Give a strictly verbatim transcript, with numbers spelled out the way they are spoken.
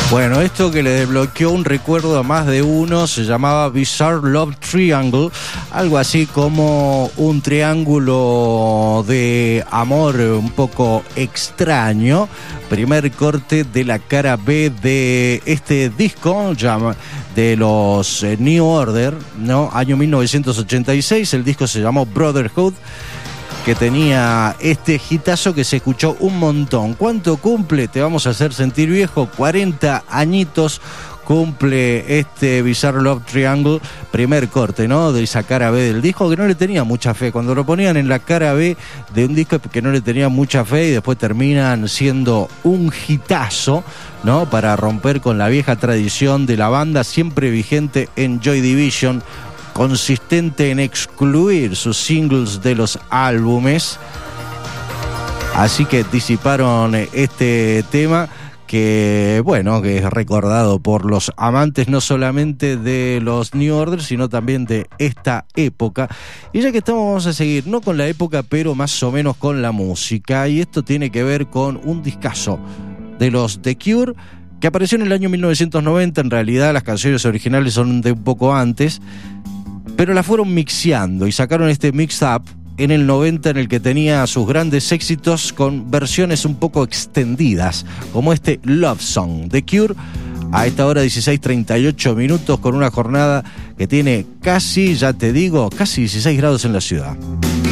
Bueno, esto que le desbloqueó un recuerdo a más de uno se llamaba Bizarre Love Triangle, algo así como un triángulo de amor un poco extraño. Primer corte de la cara B de este disco de los New Order, ¿no? Año mil novecientos ochenta y seis, el disco se llamó Brotherhood, que tenía este hitazo que se escuchó un montón. ¿Cuánto cumple? Te vamos a hacer sentir viejo. cuarenta añitos cumple este Bizarre Love Triangle, primer corte, ¿no? De esa cara B del disco, que no le tenía mucha fe. Cuando lo ponían en la cara B de un disco que no le tenía mucha fe, y después terminan siendo un hitazo, ¿no? Para romper con la vieja tradición de la banda, siempre vigente en Joy Division, consistente en excluir sus singles de los álbumes. Así que disiparon este tema que, bueno, que es recordado por los amantes no solamente de los New Order, sino también de esta época. Y ya que estamos, vamos a seguir, no con la época, pero más o menos con la música. Y esto tiene que ver con un discazo de los The Cure, que apareció en el año mil novecientos noventa. En realidad las canciones originales son de un poco antes, pero la fueron mixeando y sacaron este mix-up en el noventa, en el que tenía sus grandes éxitos con versiones un poco extendidas, como este Love Song. The Cure, a esta hora dieciséis treinta y ocho minutos, con una jornada que tiene casi, ya te digo, casi dieciséis grados en la ciudad.